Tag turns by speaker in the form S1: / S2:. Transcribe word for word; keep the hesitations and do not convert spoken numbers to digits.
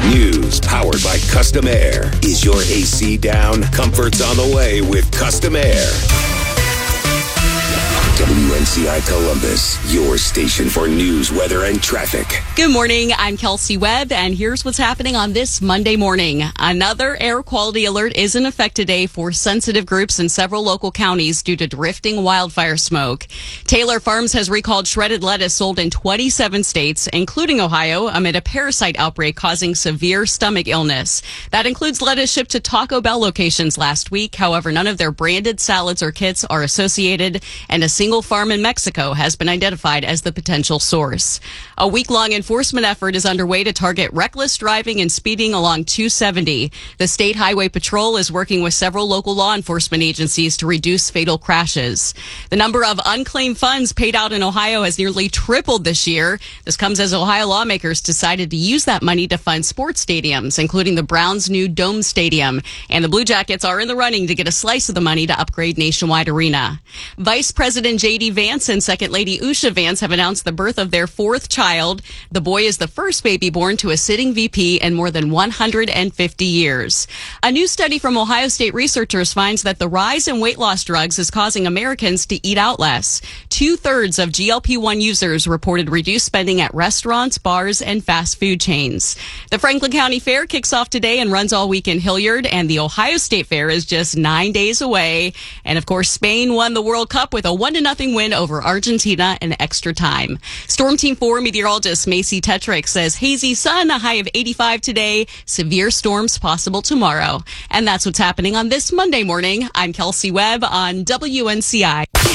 S1: News powered by Custom Air. Is your A C down? Comfort's on the way with Custom Air. W N C I Columbus, your station for news, weather, and traffic.
S2: Good morning. I'm Kelsey Webb, and here's what's happening on this Monday morning. Another air quality alert is in effect today for sensitive groups in several local counties due to drifting wildfire smoke. Taylor Farms has recalled shredded lettuce sold in twenty-seven states, including Ohio, amid a parasite outbreak causing severe stomach illness. That includes lettuce shipped to Taco Bell locations last week. However, none of their branded salads or kits are associated, and a single farm in Mexico has been identified as the potential source. A week-long enforcement effort is underway to target reckless driving and speeding along two seventy. The State Highway Patrol is working with several local law enforcement agencies to reduce fatal crashes. The number of unclaimed funds paid out in Ohio has nearly tripled this year. This comes as Ohio lawmakers decided to use that money to fund sports stadiums, including the Browns' new Dome Stadium. And the Blue Jackets are in the running to get a slice of the money to upgrade Nationwide Arena. Vice President J D Vance and Second Lady Usha Vance have announced the birth of their fourth child. The boy is the first baby born to a sitting V P in more than one hundred fifty years. A new study from Ohio State researchers finds that the rise in weight loss drugs is causing Americans to eat out less. Two-thirds of G L P one users reported reduced spending at restaurants, bars, and fast food chains. The Franklin County Fair kicks off today and runs all week in Hilliard, and the Ohio State Fair is just nine days away. And of course, Spain won the World Cup with a one to nothing win over Argentina in extra time. Storm Team four meteorologist Macy Tetrick says hazy sun, a high of eighty-five today, severe storms possible tomorrow. And that's what's happening on this Monday morning. I'm Kelsey Webb on W N C I.